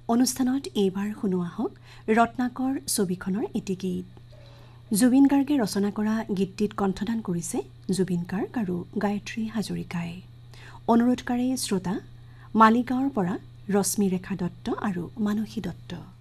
অনুষ্ঠানত এইবাৰ শুনোৱা হওক ৰত্নাকৰ ছবিখনৰ এটি গীত জুবিন গাৰ্গে ৰচনা কৰা গীতটিত কণ্ঠদান কৰিছে জুবিন গাৰ্গ আৰু গায়ত্ৰী হাজৰিকাই অনুৰোধকাৰী শ্ৰোতা মালিগাঁৱৰ পৰা ৰশ্মি ৰেখা দত্ত আৰু মানসী দত্ত